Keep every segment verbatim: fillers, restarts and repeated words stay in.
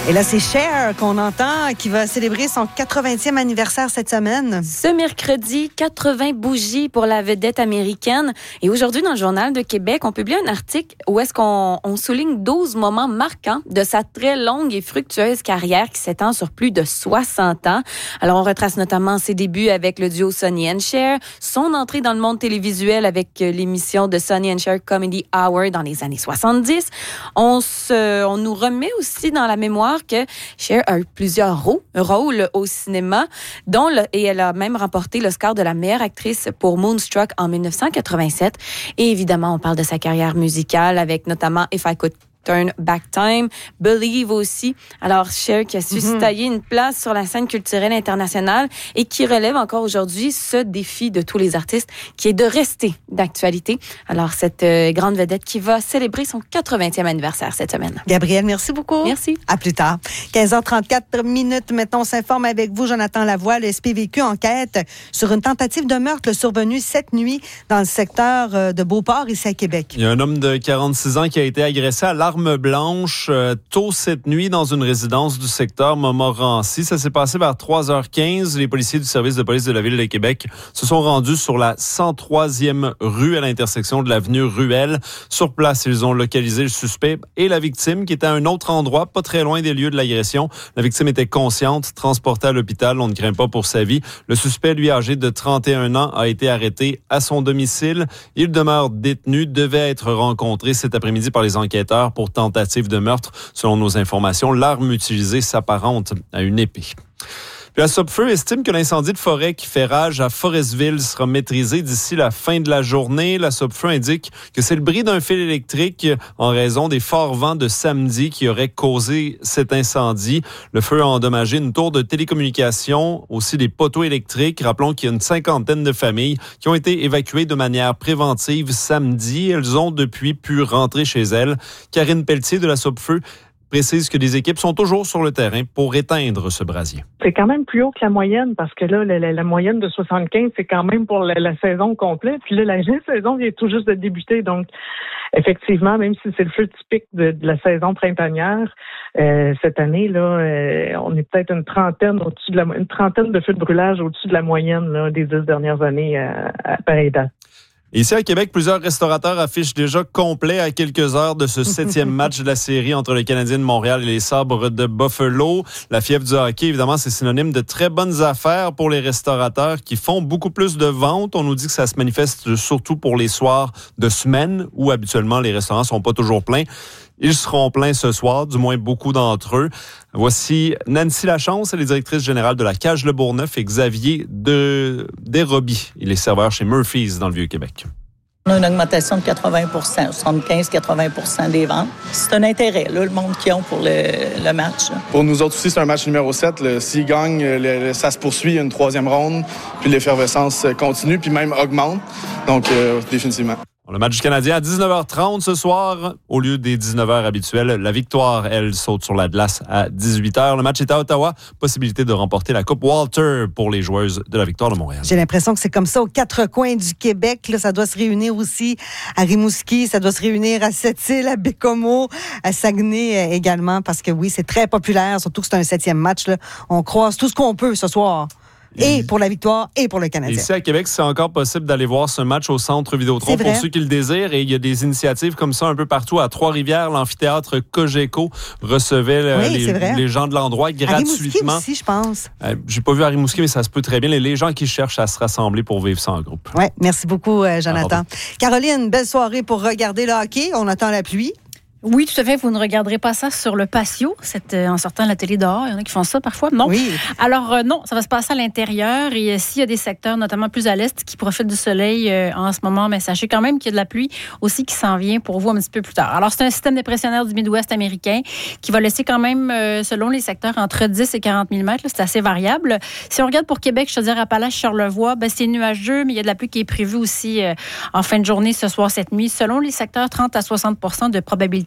Et là, c'est Cher qu'on entend, qui va célébrer son quatre-vingtième anniversaire cette semaine. Ce mercredi, quatre-vingts bougies pour la vedette américaine. Et aujourd'hui, dans le Journal de Québec, on publie un article où est-ce qu'on on souligne douze moments marquants de sa très longue et fructueuse carrière qui s'étend sur plus de soixante ans. Alors, on retrace notamment ses débuts avec le duo Sonny and Cher, son entrée dans le monde télévisuel avec l'émission de Sonny and Cher Comedy Hour dans les années soixante-dix. On, se, on nous remet aussi dans la mémoire que Cher a eu plusieurs rôles, rôles au cinéma, dont le, et elle a même remporté l'Oscar de la meilleure actrice pour Moonstruck en dix-neuf cent quatre-vingt-sept. Et évidemment, on parle de sa carrière musicale avec notamment If I Could Turn Back Time, Believe aussi. Alors, Cher qui a su mm-hmm. se tailler une place sur la scène culturelle internationale et qui relève encore aujourd'hui ce défi de tous les artistes qui est de rester d'actualité. Alors, cette euh, grande vedette qui va célébrer son quatre-vingtième anniversaire cette semaine. Gabrielle, merci beaucoup. Merci. À plus tard. quinze heures trente-quatre minutes. Maintenant, on s'informe avec vous, Jonathan Lavoie. Le S P V Q enquête sur une tentative de meurtre survenue cette nuit dans le secteur de Beauport, ici à Québec. Il y a un homme de quarante-six ans qui a été agressé à l'arme blanche euh, tôt cette nuit dans une résidence du secteur Montmorency. Ça s'est passé vers trois heures quinze. Les policiers du service de police de la Ville de Québec se sont rendus sur la cent troisième rue à l'intersection de l'avenue Ruelle. Sur place, ils ont localisé le suspect et la victime qui était à un autre endroit, pas très loin des lieux de l'agression. La victime était consciente, transportée à l'hôpital. On ne craint pas pour sa vie. Le suspect, lui âgé de trente et un ans, a été arrêté à son domicile. Il demeure détenu, devait être rencontré cet après-midi par les enquêteurs pour tentative de meurtre. Selon nos informations, l'arme utilisée s'apparente à une épée. Puis la Sopfeu estime que l'incendie de forêt qui fait rage à Forestville sera maîtrisé d'ici la fin de la journée. La Sopfeu indique que c'est le bris d'un fil électrique en raison des forts vents de samedi qui auraient causé cet incendie. Le feu a endommagé une tour de télécommunication, aussi des poteaux électriques. Rappelons qu'il y a une cinquantaine de familles qui ont été évacuées de manière préventive samedi. Elles ont depuis pu rentrer chez elles. Karine Pelletier de la Sopfeu précise que des équipes sont toujours sur le terrain pour éteindre ce brasier. C'est quand même plus haut que la moyenne parce que là, la, la, la moyenne de soixante-quinze, c'est quand même pour la, la saison complète. Puis là, la saison vient tout juste de débuter. Donc, effectivement, même si c'est le feu typique de, de la saison printanière, euh, cette année, là, euh, on est peut-être une trentaine au-dessus de la une trentaine de feux de brûlage au-dessus de la moyenne là, des dix dernières années à, à pareille date. Ici à Québec, plusieurs restaurateurs affichent déjà complet à quelques heures de ce septième match de la série entre le Canadien de Montréal et les Sabres de Buffalo. La fièvre du hockey, évidemment, c'est synonyme de très bonnes affaires pour les restaurateurs qui font beaucoup plus de ventes. On nous dit que ça se manifeste surtout pour les soirs de semaine où habituellement les restaurants sont pas toujours pleins. Ils seront pleins ce soir, du moins beaucoup d'entre eux. Voici Nancy Lachance, elle est directrice générale de la Cage Le Bourgneuf, et Xavier de Desroby. Il est serveur chez Murphy's dans le Vieux-Québec. On a une augmentation de quatre-vingts pour cent, soixante-quinze à quatre-vingts pour cent des ventes. C'est un intérêt, là, le monde qu'ils ont pour le, le match. Là. Pour nous autres aussi, c'est un match numéro sept. Le, s'ils gagnent, le, le, ça se poursuit, il y a une troisième ronde, puis l'effervescence continue, puis même augmente. Donc, euh, définitivement. Le match du Canadien à dix-neuf heures trente ce soir, au lieu des dix-neuf heures habituelles. La victoire, elle, saute sur la glace à dix-huit heures. Le match est à Ottawa. Possibilité de remporter la Coupe Walter pour les joueuses de la Victoire de Montréal. J'ai l'impression que c'est comme ça aux quatre coins du Québec. Là, ça doit se réunir aussi à Rimouski, ça doit se réunir à Sept-Îles, à Bécomo, à Saguenay également, parce que oui, c'est très populaire, surtout que c'est un septième match. Là. On croise tout ce qu'on peut ce soir. Et pour la victoire et pour le Canadien. Ici à Québec, c'est encore possible d'aller voir ce match au Centre Vidéotron pour ceux qui le désirent. Et il y a des initiatives comme ça un peu partout. À Trois-Rivières, l'amphithéâtre Cogeco recevait oui, les, les gens de l'endroit gratuitement. À Rimouski aussi, je pense. Euh, j'ai pas vu à Rimouski, mais ça se peut très bien. Les, les gens qui cherchent à se rassembler pour vivre ça en groupe. Oui, merci beaucoup, euh, Jonathan. Caroline, belle soirée pour regarder le hockey. On attend la pluie. Oui, tout à fait. Vous ne regarderez pas ça sur le patio, cette, euh, en sortant de la télé dehors. Il y en a qui font ça parfois. Non. Oui. Alors, euh, non, ça va se passer à l'intérieur. Et euh, s'il y a des secteurs, notamment plus à l'est, qui profitent du soleil euh, en ce moment, mais sachez quand même qu'il y a de la pluie aussi qui s'en vient pour vous un petit peu plus tard. Alors, c'est un système dépressionnaire du Midwest américain qui va laisser quand même, euh, selon les secteurs, entre dix et quarante millimètres. Là, c'est assez variable. Si on regarde pour Québec, je te dirais Appalaches, Charlevoix, ben, c'est nuageux, mais il y a de la pluie qui est prévue aussi euh, en fin de journée ce soir, cette nuit. Selon les secteurs, trente à soixante pour cent de probabilité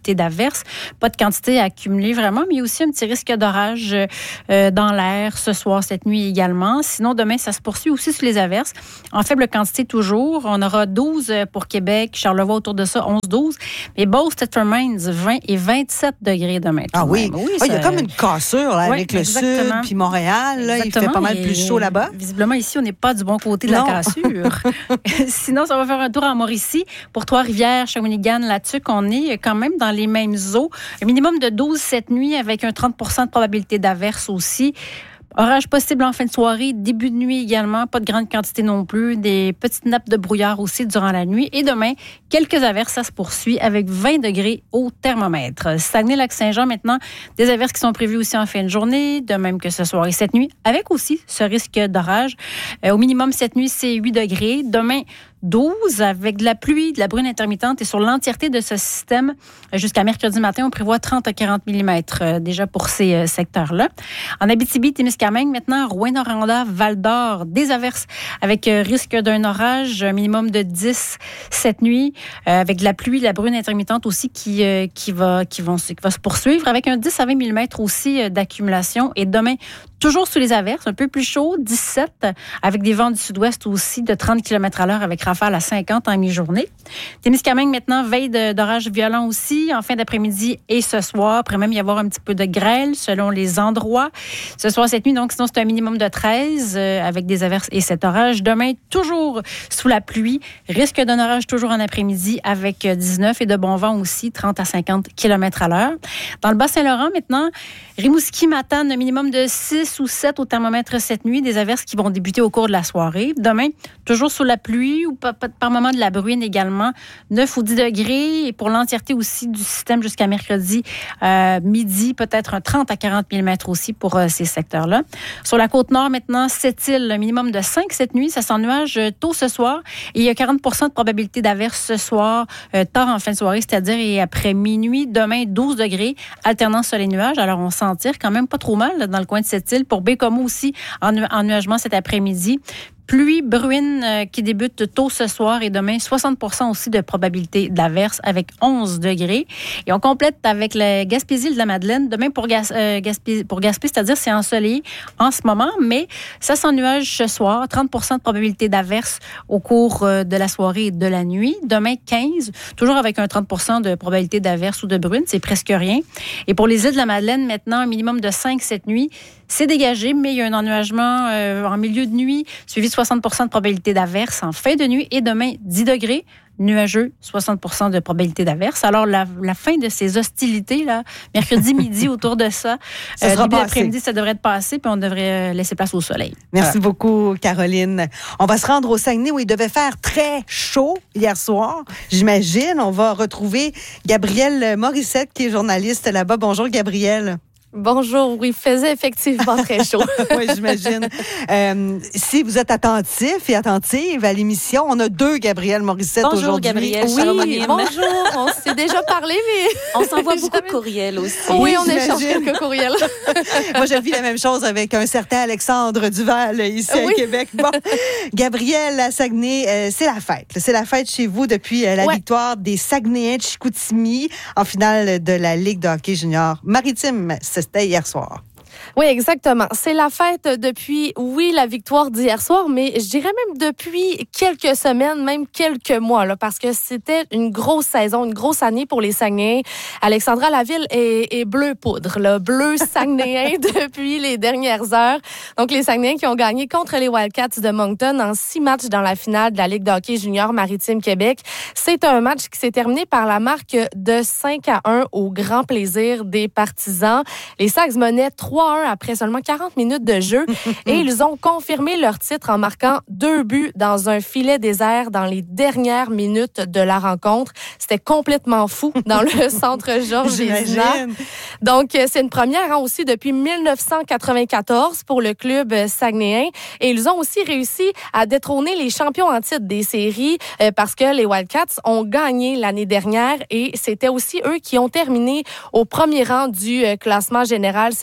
probabilité d'averse. Pas de quantité à accumuler vraiment, mais il y a aussi un petit risque d'orage euh, dans l'air ce soir, cette nuit également. Sinon, demain, ça se poursuit aussi sur les averses. En faible quantité toujours. On aura douze pour Québec, Charlevoix autour de ça, onze douze. Mais Beauce, Thetford Mines, vingt et vingt-sept degrés demain. Ah oui, oui ça... il y a comme une cassure là, oui, avec le exactement. sud puis Montréal. Là, il fait pas mal plus chaud là-bas. Visiblement, ici, on n'est pas du bon côté de non. la cassure. Sinon, ça va faire un tour en Mauricie. Pour Trois-Rivières, Shawinigan, là-dessus, on est quand même dans les mêmes eaux. Un minimum de douze cette nuit avec un trente pour cent de probabilité d'averse aussi. Orage possible en fin de soirée, début de nuit également, pas de grande quantité non plus, des petites nappes de brouillard aussi durant la nuit. Et demain, quelques averses, ça se poursuit avec vingt degrés au thermomètre. Saguenay-Lac-Saint-Jean maintenant, des averses qui sont prévues aussi en fin de journée, de même que ce soir et cette nuit, avec aussi ce risque d'orage. Euh, au minimum, cette nuit, c'est huit degrés. Demain, douze, avec de la pluie, de la bruine intermittente et sur l'entièreté de ce système, jusqu'à mercredi matin, on prévoit trente à quarante millimètres euh, déjà pour ces euh, secteurs-là. En Abitibi-Témiscamingue, maintenant, Rouyn-Noranda, Val-d'Or, des averses avec euh, risque d'un orage, un minimum de dix cette nuit, euh, avec de la pluie, de la bruine intermittente aussi qui, euh, qui, va, qui, vont, qui va se poursuivre, avec un dix à vingt millimètres aussi euh, d'accumulation. Et demain, toujours sous les averses, un peu plus chaud, dix-sept, avec des vents du sud-ouest aussi de trente kilomètres à l'heure avec rafale à cinquante en mi-journée. Témiscamingue maintenant, veille de, d'orage violent aussi, en fin d'après-midi et ce soir. Il pourrait même y avoir un petit peu de grêle selon les endroits. Ce soir, cette nuit, donc sinon c'est un minimum de treize euh, avec des averses et cet orage. Demain, toujours sous la pluie. Risque d'un orage toujours en après-midi avec dix-neuf et de bon vent aussi, trente à cinquante kilomètres à l'heure. Dans le Bas-Saint-Laurent maintenant, Rimouski-Matane, un minimum de six ou sept au thermomètre cette nuit, des averses qui vont débuter au cours de la soirée. Demain, toujours sous la pluie ou par, par moment de la bruine également, neuf ou dix degrés et pour l'entièreté aussi du système jusqu'à mercredi euh, midi, peut-être un trente à quarante millimètres aussi pour euh, ces secteurs-là. Sur la Côte-Nord maintenant, Sept-Îles, un minimum de cinq cette nuit, ça s'ennuage tôt ce soir et il y a quarante pour cent de probabilité d'averse ce soir, euh, tard en fin de soirée, c'est-à-dire et après minuit. Demain, douze degrés, alternance soleil-nuage. Alors on s'en tire quand même pas trop mal là, dans le coin de Sept-Îles. Pour Bécomo aussi, en, en nuagement cet après-midi. Pluie, bruine euh, qui débute tôt ce soir et demain, soixante pour cent aussi de probabilité d'averse avec onze degrés. Et on complète avec la Gaspésie de la Madeleine. Demain pour, Gas, euh, Gaspé, pour Gaspé, c'est-à-dire c'est ensoleillé en ce moment, mais ça s'ennuage ce soir. trente pour cent de probabilité d'averse au cours euh, de la soirée et de la nuit. Demain, quinze, toujours avec un trente pour cent de probabilité d'averse ou de bruine. C'est presque rien. Et pour les îles de la Madeleine, maintenant, un minimum de cinq cette nuit. C'est dégagé, mais il y a un ennuagement euh, en milieu de nuit, suivi de soixante pour cent de probabilité d'averse en fin de nuit. Et demain, dix degrés, nuageux, soixante pour cent de probabilité d'averse. Alors, la, la fin de ces hostilités, là, mercredi midi, autour de ça, ça euh, sera début passé. d'après-midi, ça devrait être passé, puis on devrait laisser place au soleil. Merci voilà. beaucoup, Caroline. On va se rendre au Saguenay où il devait faire très chaud hier soir, j'imagine. On va retrouver Gabrielle Morissette, qui est journaliste là-bas. Bonjour, Gabrielle. Bonjour, oui, il faisait effectivement très chaud. Oui, j'imagine. Euh, si vous êtes attentif et attentive à l'émission, on a deux Gabrielle Morissette bonjour, aujourd'hui. Gabrielle. Oui, bonjour. On s'est déjà parlé, mais... On s'envoie beaucoup de courriels aussi. Oui, oui on échange quelques courriels. Moi, je vis la même chose avec un certain Alexandre Duval ici oui. à Québec. Bon, Gabrielle, à Saguenay, euh, c'est la fête. C'est la fête chez vous depuis euh, la ouais. victoire des Saguenayens de Chicoutimi en finale de la Ligue de hockey junior maritime. C'était hier soir. Oui, exactement. C'est la fête depuis, oui, la victoire d'hier soir, mais je dirais même depuis quelques semaines, même quelques mois, là, parce que c'était une grosse saison, une grosse année pour les Saguenayens. Alexandra Laville est, est bleu poudre, là, bleu Saguenayen depuis les dernières heures. Donc, les Saguenayens qui ont gagné contre les Wildcats de Moncton en six matchs dans la finale de la Ligue de hockey junior maritime Québec. C'est un match qui s'est terminé par la marque de cinq à un au grand plaisir des partisans. Les Sags menaient trois à un après seulement quarante minutes de jeu et ils ont confirmé leur titre en marquant deux buts dans un filet désert dans les dernières minutes de la rencontre. C'était complètement fou dans le centre Georges Vézina. Donc, c'est une première hein, aussi depuis dix-neuf cent quatre-vingt-quatorze pour le club saguenayen et ils ont aussi réussi à détrôner les champions en titre des séries euh, parce que les Wildcats ont gagné l'année dernière et c'était aussi eux qui ont terminé au premier rang du euh, classement général cette saison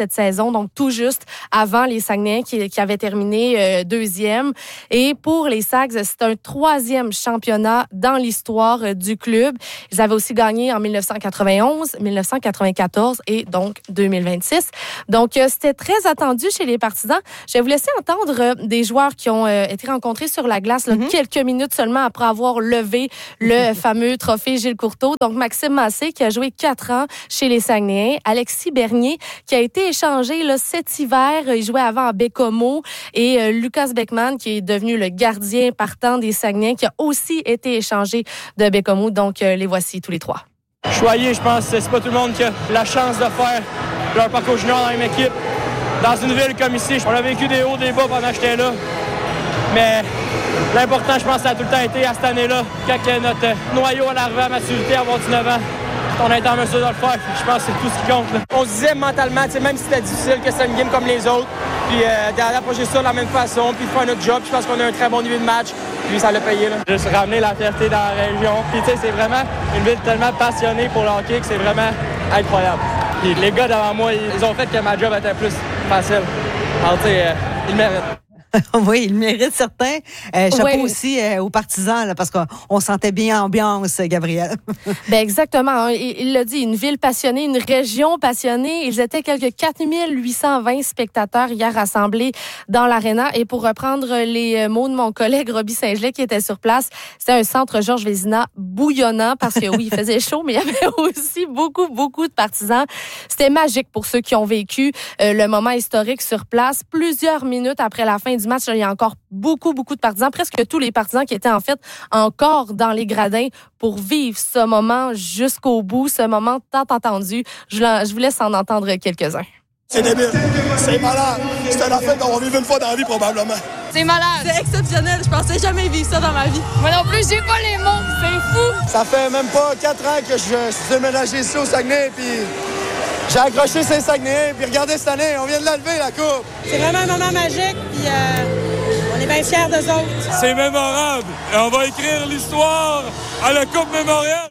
saison, donc tout juste avant les Saguenayens qui, qui avaient terminé euh, deuxième. Et pour les Sags, c'est un troisième championnat dans l'histoire euh, du club. Ils avaient aussi gagné en dix-neuf cent quatre-vingt-onze, dix-neuf cent quatre-vingt-quatorze et donc deux mille vingt-six. Donc, euh, c'était très attendu chez les partisans. Je vais vous laisser entendre euh, des joueurs qui ont euh, été rencontrés sur la glace là, mm-hmm. quelques minutes seulement après avoir levé le fameux trophée Gilles Courteau. Donc, Maxime Massé qui a joué quatre ans chez les Saguenayens. Alexis Bernier qui a été échangé là, cet hiver. Il jouait avant à Bécomo. Et euh, Lucas Beckman qui est devenu le gardien partant des Saguenayens qui a aussi été échangé de Bécomo. Donc, euh, les voici tous les trois. Choyé, je pense que c'est pas tout le monde qui a la chance de faire leur parcours junior dans la même équipe. Dans une ville comme ici, on a vécu des hauts, des bas pendant que j'étais là. Mais l'important, je pense, ça a tout le temps été à cette année-là, quand notre noyau en arrivait à maturité, à avoir dix-neuf ans. On a été en mesure de le faire. Je pense que c'est tout ce qui compte. Là. On se disait mentalement, même si c'était difficile, que c'était une game comme les autres, puis euh, d'approcher ça de la même façon, puis de faire notre job. Je pense qu'on a un très bon niveau de match, puis ça l'a payé. Là. Juste ramener la fierté dans la région. Puis tu sais, c'est vraiment une ville tellement passionnée pour le hockey que c'est vraiment incroyable. Puis les gars devant moi, ils ont fait que ma job était plus facile. Alors tu sais, euh, ils le méritent. Oui, il mérite certains. Euh, chapeau oui. aussi euh, aux partisans, là, parce qu'on sentait bien l'ambiance, Gabrielle. Ben exactement. Hein. Il, il l'a dit, une ville passionnée, une région passionnée. Ils étaient quelques quatre mille huit cent vingt spectateurs hier rassemblés dans l'aréna. Et pour reprendre les mots de mon collègue Roby Saint-Gelais qui était sur place, c'était un centre Georges Vézina bouillonnant parce que oui, il faisait chaud, mais il y avait aussi beaucoup, beaucoup de partisans. C'était magique pour ceux qui ont vécu euh, le moment historique sur place. Plusieurs minutes après la fin du match, là, il y a encore beaucoup, beaucoup de partisans, presque tous les partisans qui étaient en fait encore dans les gradins pour vivre ce moment jusqu'au bout, ce moment tant attendu. Je, je vous laisse en entendre quelques-uns. C'est débile, c'est malade. C'était la fête qu'on va vivre une fois dans la vie probablement. C'est malade, c'est exceptionnel. Je pensais jamais vivre ça dans ma vie. Moi non plus, j'ai pas les mots, c'est fou. Ça fait même pas quatre ans que je suis déménagé ici au Saguenay, puis j'ai accroché ces Saguenayens, puis regardez cette année, on vient de la lever, la coupe. C'est vraiment un moment magique, puis euh, on est bien fiers d'eux autres. C'est mémorable, et on va écrire l'histoire à la Coupe mémoriale.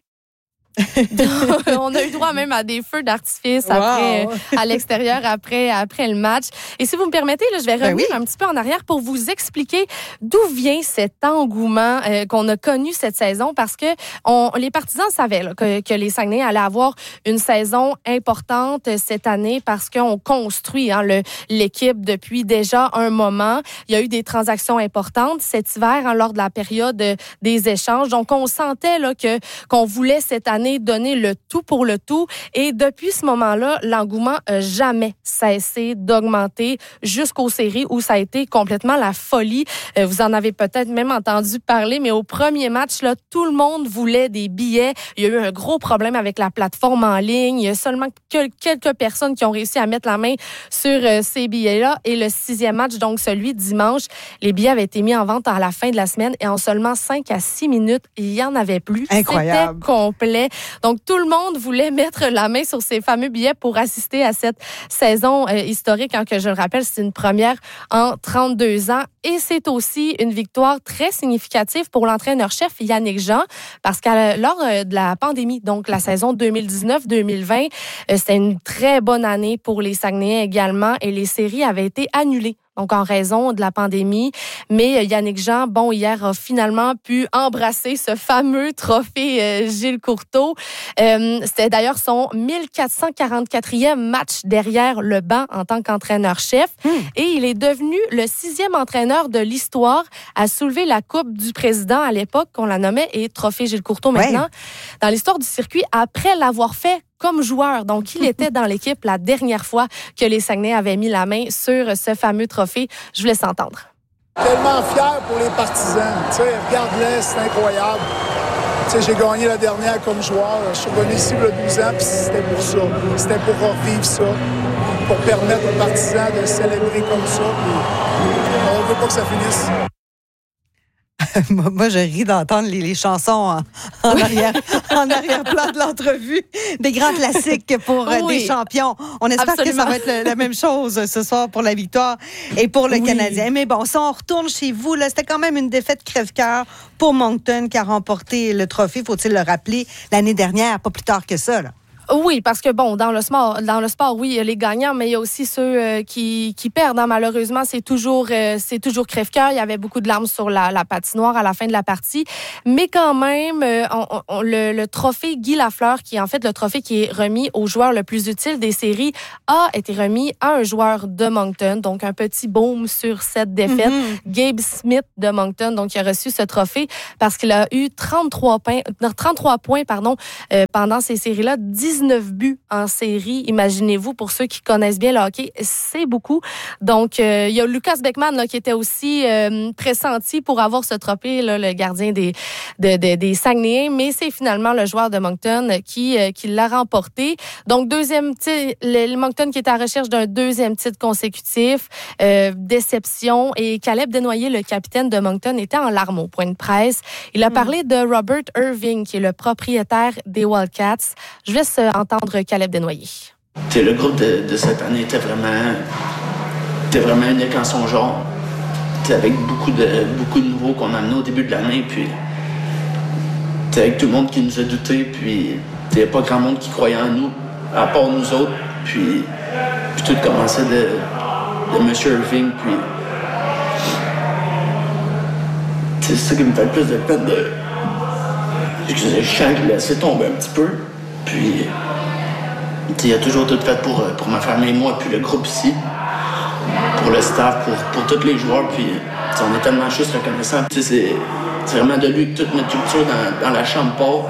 On a eu droit même à des feux d'artifice après, wow. à l'extérieur après, après le match. Et si vous me permettez, là, je vais revenir ben oui. un petit peu en arrière pour vous expliquer d'où vient cet engouement euh, qu'on a connu cette saison, parce que on, les partisans savaient là, que, que les Saguenayens allaient avoir une saison importante cette année parce qu'on construit hein, le, l'équipe depuis déjà un moment. Il y a eu des transactions importantes cet hiver hein, lors de la période des échanges. Donc, on sentait là, que, qu'on voulait cette année donner le tout pour le tout. Et depuis ce moment-là, l'engouement n'a jamais cessé d'augmenter jusqu'aux séries où ça a été complètement la folie. Euh, vous en avez peut-être même entendu parler, mais au premier match, là, tout le monde voulait des billets. Il y a eu un gros problème avec la plateforme en ligne. Il y a seulement que quelques personnes qui ont réussi à mettre la main sur euh, ces billets-là. Et le sixième match, donc celui de dimanche, les billets avaient été mis en vente à la fin de la semaine et en seulement cinq à six minutes, il n'y en avait plus. Incroyable. C'était complet. Donc, tout le monde voulait mettre la main sur ces fameux billets pour assister à cette saison euh, historique, hein, que je le rappelle, c'est une première en trente-deux ans. Et c'est aussi une victoire très significative pour l'entraîneur-chef Yannick Jean, parce que lors euh, de la pandémie, donc la saison deux mille dix-neuf deux mille vingt, euh, c'était une très bonne année pour les Saguenayens également, et les séries avaient été annulées. Donc, en raison de la pandémie. Mais Yannick Jean, bon, hier, a finalement pu embrasser ce fameux trophée euh, Gilles Courteau. Euh, c'était d'ailleurs son mille quatre cent quarante-quatrième match derrière le banc en tant qu'entraîneur-chef. Mmh. Et il est devenu le sixième entraîneur de l'histoire à soulever la coupe du président à l'époque, qu'on la nommait, et trophée Gilles Courteau maintenant, ouais. dans l'histoire du circuit, après l'avoir fait comme joueur. Donc, il était dans l'équipe la dernière fois que les Saguenayens avaient mis la main sur ce fameux trophée. Je vous laisse entendre. Tellement fier pour les partisans. Tu sais, regarde-les, c'est incroyable. Tu sais, j'ai gagné la dernière comme joueur. Je suis revenu ici il y a douze ans, puis c'était pour ça. C'était pour revivre ça, pour permettre aux partisans de célébrer comme ça. Puis on ne veut pas que ça finisse. Moi, je ris d'entendre les, les chansons en, en, arrière, en arrière-plan de l'entrevue. Des grands classiques pour euh, oui, des champions. On espère absolument. que ça va être le, la même chose ce soir pour la victoire et pour le oui. Canadien. Mais bon, si on retourne chez vous, là, c'était quand même une défaite crève-cœur pour Moncton qui a remporté le trophée, faut-il le rappeler, l'année dernière, pas plus tard que ça, là. Oui, parce que bon, dans le sport, dans le sport, oui, il y a les gagnants, mais il y a aussi ceux euh, qui, qui perdent. Hein. Malheureusement, c'est toujours, euh, c'est toujours crève-cœur. Il y avait beaucoup de larmes sur la, la patinoire à la fin de la partie, mais quand même, euh, on, on, le, le trophée Guy Lafleur, qui est en fait le trophée qui est remis au joueur le plus utile des séries, a été remis à un joueur de Moncton, donc un petit baume sur cette défaite. Mm-hmm. Gabe Smith de Moncton, donc il a reçu ce trophée parce qu'il a eu trente-trois points, trente-trois points, pardon, euh, pendant ces séries-là, dix-neuf buts en série. Imaginez-vous, pour ceux qui connaissent bien le hockey, c'est beaucoup. Donc, euh, il y a Lucas Beckman là, qui était aussi euh, pressenti pour avoir ce trophée, là, le gardien des, de, de, des Saguenayens, mais c'est finalement le joueur de Moncton qui, euh, qui l'a remporté. Donc, deuxième titre, le, le Moncton qui est à la recherche d'un deuxième titre consécutif. Euh, déception. Et Caleb Desnoyers, le capitaine de Moncton, était en larmes au point de presse. Il a mm. parlé de Robert Irving, qui est le propriétaire des Wildcats. Je laisse entendre Caleb Desnoyers. T'sais, le groupe de, de cette année était vraiment, était vraiment unique en son genre. T'sais, avec beaucoup de, beaucoup de nouveaux qu'on a amenés au début de l'année. Puis, avec tout le monde qui nous a doutés. Puis, il n'y a pas grand monde qui croyait en nous, à part nous autres. Puis, puis tout commençait de, de M. Irving. Puis, c'est ça qui me fait le plus de peine de. Je sens qu'il a laissé tomber un petit peu. Puis, il a toujours tout fait pour, pour ma famille et moi, puis le groupe ici, pour le staff, pour, pour tous les joueurs. Puis, on est tellement juste reconnaissants. C'est, c'est vraiment de lui que toute notre culture dans, dans la chambre part.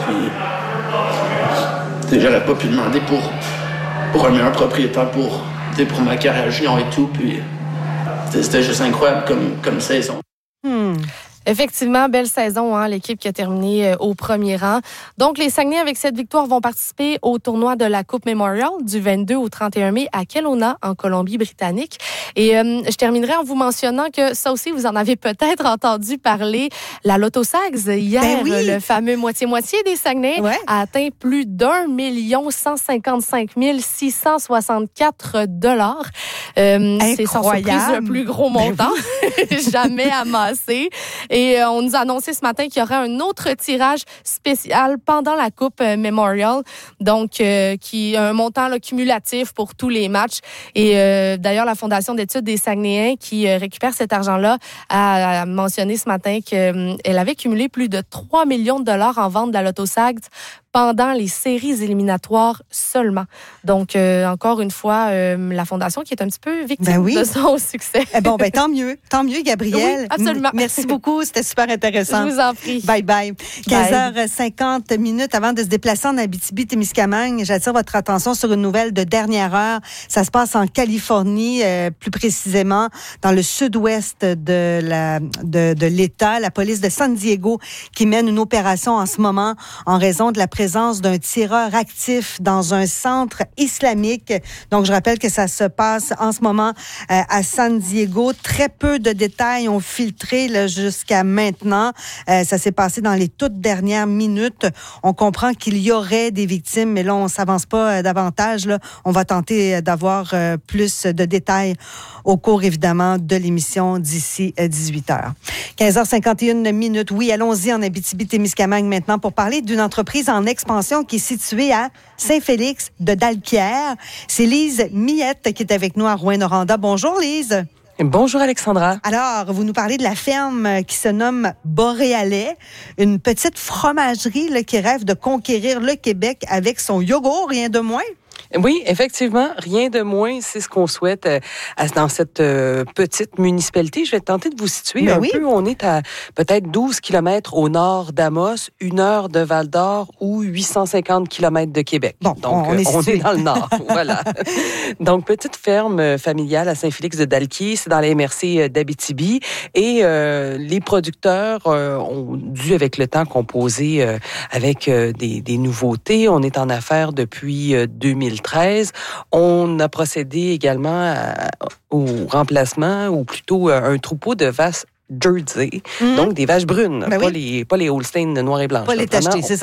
Puis, j'aurais pas pu demander pour, pour un meilleur propriétaire pour, pour ma carrière junior et tout. Puis, c'était juste incroyable comme, comme saison. Hmm. Effectivement, belle saison, hein, l'équipe qui a terminé euh, au premier rang. Donc, les Saguenay, avec cette victoire, vont participer au tournoi de la Coupe Memorial du vingt-deux au trente et un mai à Kelowna, en Colombie-Britannique. Et euh, je terminerai en vous mentionnant que ça aussi, vous en avez peut-être entendu parler. La Lotto Sags, hier, ben oui. le fameux moitié-moitié des Saguenay ouais. a atteint plus d'un million cent cinquante-cinq mille six cent soixante-quatre dollars. Euh, c'est sans surprise le plus gros montant ben oui. jamais amassé. Et euh, on nous a annoncé ce matin qu'il y aurait un autre tirage spécial pendant la Coupe euh, Memorial, donc euh, qui a un montant là, cumulatif pour tous les matchs. Et euh, d'ailleurs, la Fondation d'études des Saguenayens qui euh, récupère cet argent-là a, a mentionné ce matin qu'elle euh, avait cumulé plus de trois millions de dollars en vente de la Lotto Sags pendant les séries éliminatoires seulement. Donc, euh, encore une fois, euh, la Fondation qui est un petit peu victime ben oui. de son succès. Eh bon, ben tant mieux. Tant mieux, Gabrielle. Oui, absolument. M- merci beaucoup. C'était super intéressant. Je vous en prie. Bye bye. quinze heures cinquante minutes avant de se déplacer en Abitibi-Témiscamingue, j'attire votre attention sur une nouvelle de dernière heure. Ça se passe en Californie, euh, plus précisément dans le sud-ouest de, la, de, de l'État. La police de San Diego qui mène une opération en ce moment en raison de la présence d'un tireur actif dans un centre islamique. Donc, je rappelle que ça se passe en ce moment euh, à San Diego. Très peu de détails ont filtré là, jusqu'à maintenant. Euh, ça s'est passé dans les toutes dernières minutes. On comprend qu'il y aurait des victimes, mais là, on ne s'avance pas euh, davantage. Là. On va tenter d'avoir euh, plus de détails au cours, évidemment, de l'émission d'ici euh, dix-huit heures. quinze heures cinquante et une minutes. Oui, allons-y en Abitibi-Témiscamingue maintenant pour parler d'une entreprise en expansion qui est située à Saint-Félix de Dalquière. C'est Lise Millette qui est avec nous à Rouyn-Noranda. Bonjour Lise. Bonjour Alexandra. Alors, vous nous parlez de la ferme qui se nomme Boréalais, une petite fromagerie là, qui rêve de conquérir le Québec avec son yogourt, rien de moins. Oui, effectivement, rien de moins, c'est ce qu'on souhaite euh, dans cette euh, petite municipalité. Je vais tenter de vous situer ben un oui. peu. On est à peut-être douze kilomètres au nord d'Amos, une heure de Val-d'Or ou huit cent cinquante kilomètres de Québec. Bon, donc on, est, on est dans le nord. Voilà. Donc, petite ferme familiale à Saint-Félix de Dalquier, c'est dans la M R C d'Abitibi. Et euh, les producteurs euh, ont dû, avec le temps, composer euh, avec euh, des, des nouveautés. On est en affaires depuis euh, deux mille treize. On a procédé également à, au remplacement, ou plutôt à un troupeau de vaches Jersey, mmh. donc des vaches brunes, ben pas, oui. les, pas les Holstein noirs et blanches. Pas les tachetées, c'est ça.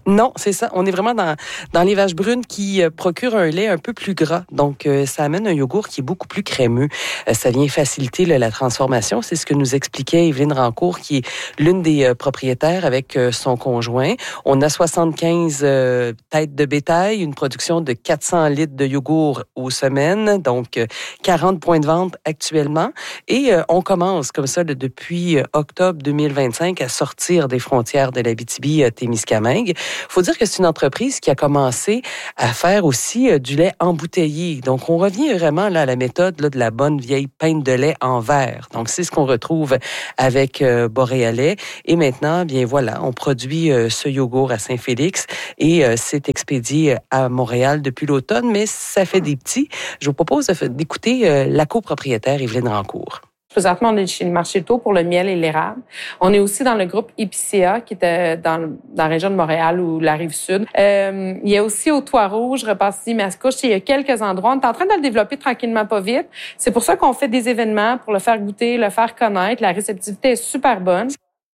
Non, c'est ça. On est vraiment dans, dans les vaches brunes qui euh, procurent un lait un peu plus gras. Donc, euh, ça amène un yogourt qui est beaucoup plus crémeux. Euh, ça vient faciliter là, la transformation. C'est ce que nous expliquait Evelyne Rancourt, qui est l'une des euh, propriétaires avec euh, son conjoint. On a soixante-quinze euh, têtes de bétail, une production de quatre cents litres de yogourt aux semaines, donc euh, quarante points de vente actuellement. Et euh, on commence comme ça là, depuis euh, octobre deux mille vingt-cinq à sortir des frontières de l'Abitibi-Témiscamingue. Faut dire que c'est une entreprise qui a commencé à faire aussi euh, du lait embouteillé. Donc, on revient vraiment là, à la méthode là, de la bonne vieille pinte de lait en verre. Donc, c'est ce qu'on retrouve avec euh, Boréalais. Et maintenant, bien voilà, on produit euh, ce yogourt à Saint-Félix et euh, c'est expédié à Montréal depuis l'automne, mais ça fait des petits. Je vous propose d'écouter euh, la copropriétaire Evelyne Rancourt. Présentement, on est chez le marché tôt pour le miel et l'érable. On est aussi dans le groupe Épicéa, qui est dans, dans la région de Montréal ou la Rive-Sud. Euh, il y a aussi au Toit-Rouge, Repentigny-Mascouche, il y a quelques endroits. On est en train de le développer tranquillement, pas vite. C'est pour ça qu'on fait des événements pour le faire goûter, le faire connaître. La réceptivité est super bonne.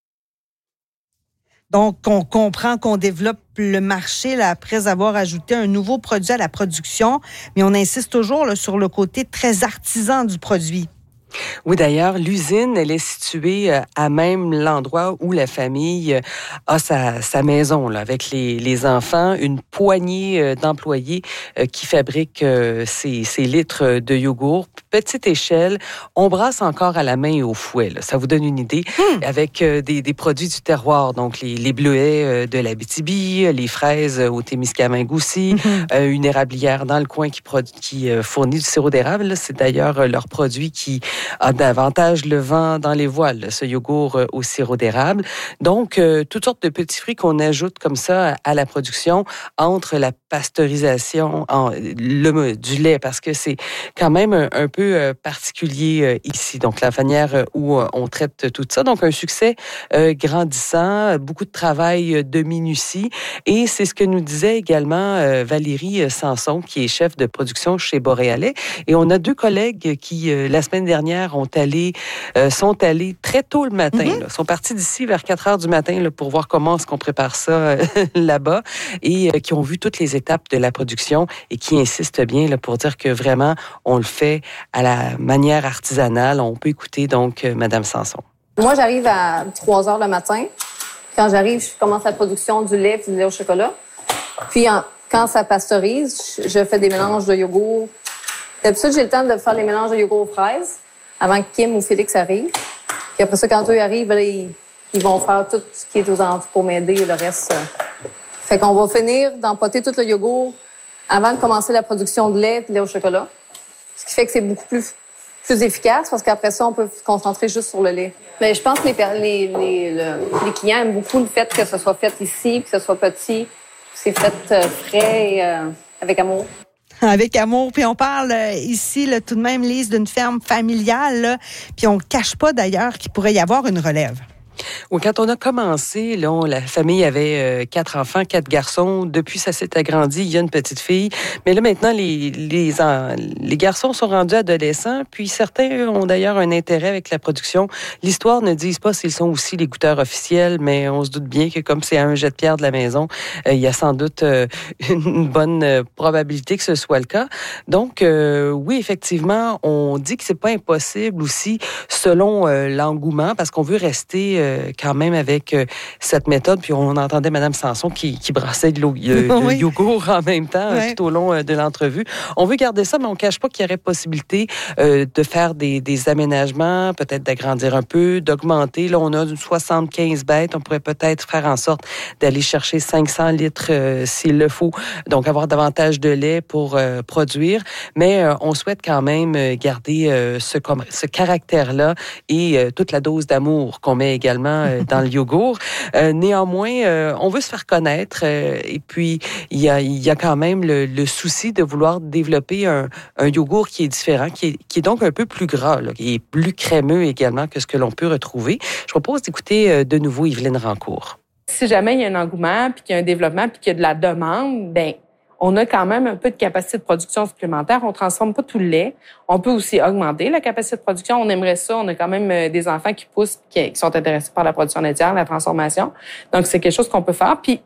Donc, on comprend qu'on développe le marché là, après avoir ajouté un nouveau produit à la production, mais on insiste toujours là, sur le côté très artisan du produit. Oui, d'ailleurs, l'usine, elle est située à même l'endroit où la famille a sa, sa maison, là, avec les, les enfants, une poignée d'employés qui fabriquent ces, ces litres de yogourt. Petite échelle, on brasse encore à la main et au fouet. Là. Ça vous donne une idée, mmh. avec des, des produits du terroir, donc les, les bleuets de l'Abitibi, les fraises au Témiscamingue aussi, mmh. une érablière dans le coin qui, produ- qui fournit du sirop d'érable. Là. C'est d'ailleurs leur produit qui a davantage le vent dans les voiles, ce yogourt au sirop d'érable. Donc, euh, toutes sortes de petits fruits qu'on ajoute comme ça à la production entre la pasteurisation en, le, du lait, parce que c'est quand même un, un peu euh, particulier euh, ici. Donc, la manière où euh, on traite tout ça. Donc, un succès euh, grandissant, beaucoup de travail de minutie. Et c'est ce que nous disait également euh, Valérie Sanson, qui est chef de production chez Boréalais. Et on a deux collègues qui, euh, la semaine dernière, ont allé, euh, sont allés très tôt le matin. Mm-hmm. Là, sont partis d'ici vers quatre heures du matin là, pour voir comment est-ce qu'on prépare ça euh, là-bas et euh, qui ont vu toutes les étapes de la production et qui insistent bien là, pour dire que vraiment, on le fait à la manière artisanale. On peut écouter donc euh, Madame Sanson. Moi, j'arrive à trois heures le matin. Quand j'arrive, je commence la production du lait et du lait au chocolat. Puis, en, quand ça pasteurise, je fais des mélanges de yogourt. D'habitude, j'ai le temps de faire les mélanges de yogourt aux fraises avant que Kim ou Félix arrivent. Puis après ça, quand eux arrivent, là, ils, ils vont faire tout ce qui est aux alentours pour m'aider et le reste. Fait qu'on va finir d'empoter tout le yogourt avant de commencer la production de lait et de lait au chocolat. Ce qui fait que c'est beaucoup plus, plus efficace parce qu'après ça, on peut se concentrer juste sur le lait. Mais je pense que les, les, les, le, les clients aiment beaucoup le fait que ce soit fait ici, que ce soit petit, que c'est fait euh, frais et euh, avec amour. Avec amour. Puis on parle euh, ici, là, tout de même, Lise, d'une ferme familiale. Là, puis on ne cache pas d'ailleurs qu'il pourrait y avoir une relève. Oui, quand on a commencé, là, on, la famille avait euh, quatre enfants, quatre garçons. Depuis, ça s'est agrandi. Il y a une petite fille. Mais là, maintenant, les, les, en, les garçons sont rendus adolescents. Puis certains ont d'ailleurs un intérêt avec la production. L'histoire ne dit pas s'ils sont aussi les goûteurs officiels, mais on se doute bien que comme c'est à un jet de pierre de la maison, euh, il y a sans doute euh, une bonne euh, probabilité que ce soit le cas. Donc, euh, oui, effectivement, on dit que c'est pas impossible aussi selon euh, l'engouement, parce qu'on veut rester euh, quand même avec euh, cette méthode. Puis on entendait Mme Sanson qui, qui brassait de l'eau, euh, oui. de yogourt en même temps oui. euh, tout au long euh, de l'entrevue. On veut garder ça, mais on ne cache pas qu'il y aurait possibilité euh, de faire des, des aménagements, peut-être d'agrandir un peu, d'augmenter. Là, on a soixante-quinze bêtes. On pourrait peut-être faire en sorte d'aller chercher cinq cents litres euh, s'il le faut. Donc, avoir davantage de lait pour euh, produire. Mais euh, on souhaite quand même garder euh, ce, ce caractère-là et euh, toute la dose d'amour qu'on met également dans le yogourt. Euh, néanmoins, euh, on veut se faire connaître euh, et puis il y a, il y a quand même le, le souci de vouloir développer un, un yogourt qui est différent, qui est, qui est donc un peu plus gras, là, qui est plus crémeux également que ce que l'on peut retrouver. Je propose d'écouter euh, de nouveau Evelyne Rancourt. Si jamais il y a un engouement, puis qu'il y a un développement, puis qu'il y a de la demande, ben on a quand même un peu de capacité de production supplémentaire. On transforme pas tout le lait. On peut aussi augmenter la capacité de production. On aimerait ça. On a quand même des enfants qui poussent, qui sont intéressés par la production laitière, la transformation. Donc, c'est quelque chose qu'on peut faire. Puis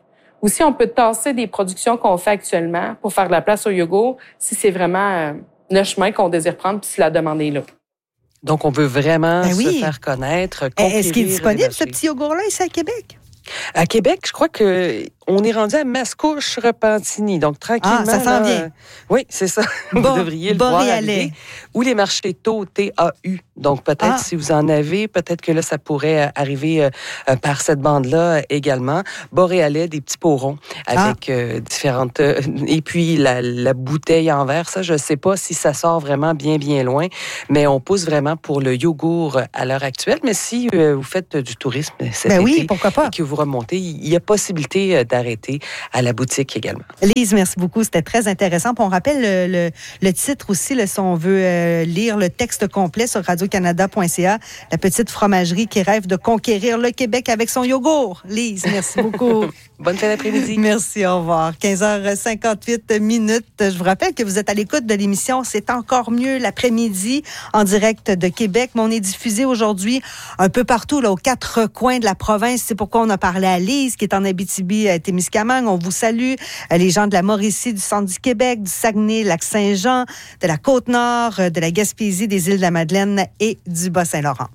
Aussi, on peut tasser des productions qu'on fait actuellement pour faire de la place au yogourt si c'est vraiment euh, le chemin qu'on désire prendre puis si la demande est là. Donc, on veut vraiment ben oui. se faire connaître. Est-ce qu'il est disponible, ce petit yogourt-là, ici à Québec? À Québec, je crois que on est rendu à Mascouche, Repentigny. Donc, tranquillement. Ah, ça s'en vient. Euh, oui, c'est ça. Vous Bo- devriez le voir Boréalais. arriver. Ou les marchés tôt, T A U. Donc, peut-être, Ah. si vous en avez, peut-être que là, ça pourrait arriver euh, par cette bande-là également. Boréalais, des petits pots ronds avec ah. euh, différentes... Euh, et puis, la, la bouteille en verre, ça, je ne sais pas si ça sort vraiment bien, bien loin, mais on pousse vraiment pour le yogourt à l'heure actuelle. Mais si euh, vous faites du tourisme cet ben été oui, pourquoi pas. et que vous remontez, il y a possibilité d'arrêter à la boutique également. Lise, merci beaucoup. C'était très intéressant. Puis on rappelle le, le, le titre aussi, là, si on veut euh, lire le texte complet sur radio canada point c a. La petite fromagerie qui rêve de conquérir le Québec avec son yogourt. Lise, merci beaucoup. Bonne fin d'après-midi. Merci, au revoir. quinze heures cinquante-huit minutes. Je vous rappelle que vous êtes à l'écoute de l'émission C'est encore mieux l'après-midi en direct de Québec. Mais on est diffusé aujourd'hui un peu partout, là, aux quatre coins de la province. C'est pourquoi on a parlé à Lise, qui est en Abitibi-Témiscamingue. On vous salue. Les gens de la Mauricie, du centre du Québec, du Saguenay, Lac-Saint-Jean, de la Côte-Nord, de la Gaspésie, des îles de la Madeleine et du Bas-Saint-Laurent.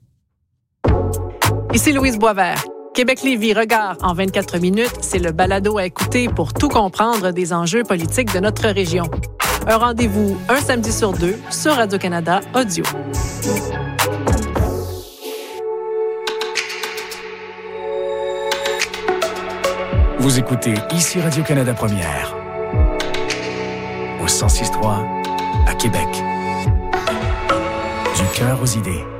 Ici Louise Boisvert. Québec-Lévis Regard en vingt-quatre minutes, c'est le balado à écouter pour tout comprendre des enjeux politiques de notre région. Un rendez-vous un samedi sur deux sur Radio-Canada Audio. Vous écoutez ici Radio-Canada Première, au cent six trois à Québec. Du cœur aux idées.